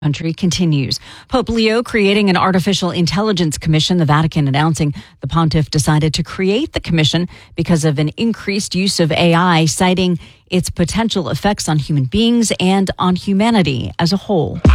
Country continues. Pope Leo creating an artificial intelligence commission. The Vatican announcing the pontiff decided to create the commission because of an increased use of AI, citing its potential effects on human beings and on humanity as a whole.